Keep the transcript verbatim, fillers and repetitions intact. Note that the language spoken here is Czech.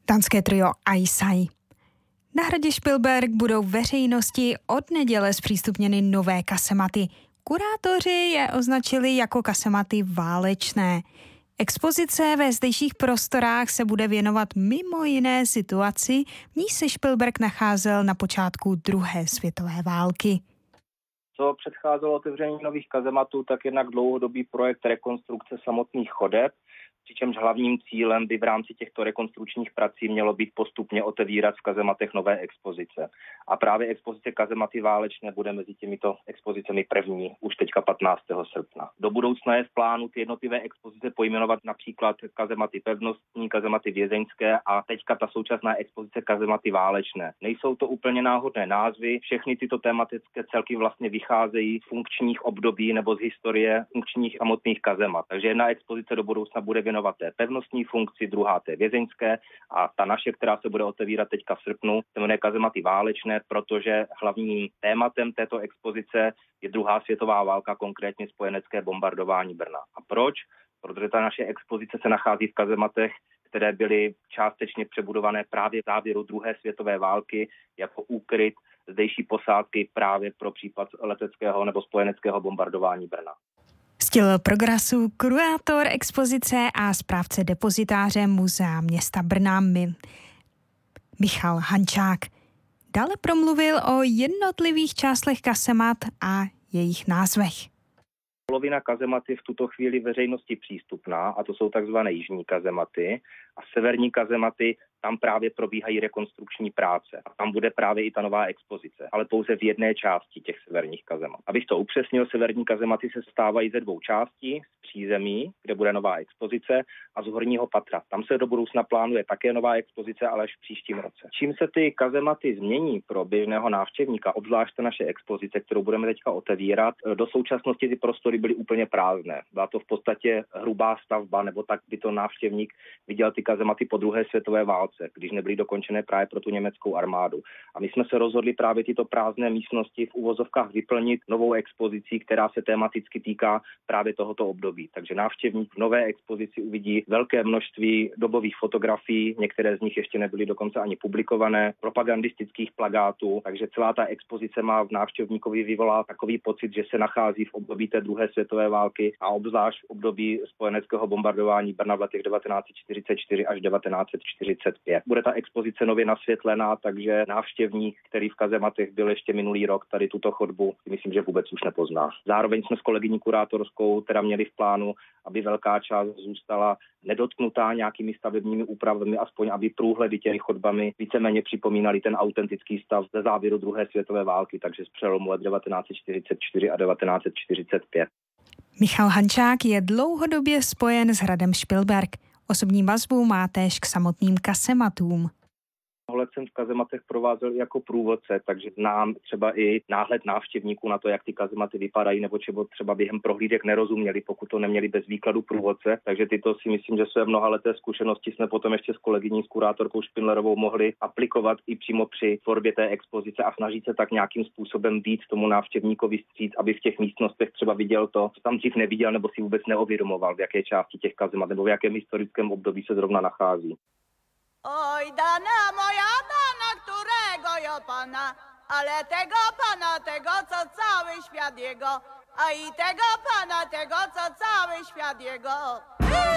Dánské trio Eisai. Na hradě Špilberk budou veřejnosti od neděle zpřístupněny nové kasematy. Kurátoři je označili jako kasematy válečné. Expozice ve zdejších prostorách se bude věnovat mimo jiné situaci, v níž se Špilberk nacházel na počátku druhé světové války. Co předcházelo otevření nových kazematů, tak jednak dlouhodobý projekt rekonstrukce samotných chodeb, přičemž hlavním cílem by v rámci těchto rekonstrukčních prací mělo být postupně otevírat v kazematech nové expozice. A právě expozice kazematy válečné bude mezi těmito expozicemi první, už teďka patnáctého srpna. Do budoucna je v plánu ty jednotlivé expozice pojmenovat například kazematy pevnostní, kazematy vězeňské a teďka ta současná expozice kazematy válečné. Nejsou to úplně náhodné názvy, všechny tyto tematické celky vlastně vycházejí z funkčních období nebo z historie funkčních samotných kazemat. Takže jedna expozice do budoucna bude věnovat té pevnostní funkci, druhá té vězeňské a ta naše, která se bude otevírat teďka v srpnu, se jmenuje kazematy válečné, protože hlavním tématem této expozice je druhá světová válka, konkrétně spojenecké bombardování Brna. A proč? Protože ta naše expozice se nachází v kazematech, které byly částečně přebudované právě v závěru druhé světové války jako úkryt zdejší posádky právě pro případ leteckého nebo spojeneckého bombardování Brna. Sdělil Prograsu kurátor expozice a správce depozitáře Muzea města Brna Michal Hančák. Dále promluvil o jednotlivých částech kazemat a jejich názvech. Polovina kazemat je v tuto chvíli veřejnosti přístupná a to jsou takzvané jižní kazematy a severní kazematy, tam právě probíhají rekonstrukční práce a tam bude právě i ta nová expozice, ale pouze v jedné části těch severních kazemat. Abych to upřesnil, severní kazematy se stávají ze dvou částí, z přízemí, kde bude nová expozice, a z horního patra. Tam se do budoucna plánuje také nová expozice, ale až v příštím roce. Čím se ty kazematy změní pro běžného návštěvníka, obzvlášť naše expozice, kterou budeme teďka otevírat, do současnosti ty prostory byly úplně prázdné. Byla to v podstatě hrubá stavba, nebo tak by to návštěvník viděl ty kazematy po druhé světové válce, když nebyly dokončené právě pro tu německou armádu. A my jsme se rozhodli právě tyto prázdné místnosti v uvozovkách vyplnit novou expozicí, která se tematicky týká právě tohoto období. Takže návštěvník v nové expozici uvidí velké množství dobových fotografií, některé z nich ještě nebyly dokonce ani publikované, propagandistických plakátů, takže celá ta expozice má v návštěvníkovi vyvolá takový pocit, že se nachází v období té druhé světové války a obzvlášť v období spojeneckého bombardování Brna v letech devatenáct set čtyřicet čtyři až devatenáct set čtyřicet pět. Bude ta expozice nově nasvětlená, takže návštěvník, který v kazematech byl ještě minulý rok, tady tuto chodbu, myslím, že vůbec už nepozná. Zároveň jsme s kolegyní kurátorskou teda měli v plánu, aby velká část zůstala nedotknutá nějakými stavebními úpravami, aspoň aby průhledy těmi chodbami víceméně připomínaly ten autentický stav ze závěru druhé světové války, takže z přelomu let devatenáct set čtyřicet čtyři a devatenáct set čtyřicet pět. Michal Hančák je dlouhodobě spojen s hradem Špilberk. Osobní vazbu má též k samotným kazematům. Let jsem v kazematech provázel jako průvodce, takže znám třeba i náhled návštěvníků na to, jak ty kazematy vypadají, nebo čeho třeba během prohlídek nerozuměli, pokud to neměli bez výkladu průvodce. Takže tyto si myslím, že své mnohaleté zkušenosti jsme potom ještě s kolegyní, s kurátorkou Špindlerovou mohli aplikovat i přímo při tvorbě té expozice a snažit se tak nějakým způsobem být tomu návštěvníkovi vstříc, aby v těch místnostech třeba viděl to, co tam dřív neviděl nebo si vůbec neuvědomoval, v jaké části těch kazemat nebo v jakém historickém období se zrovna nachází. Oj, dana moja, dana którego ja pana, ale tego pana, tego co cały świat jego, a i tego pana, tego co cały świat jego.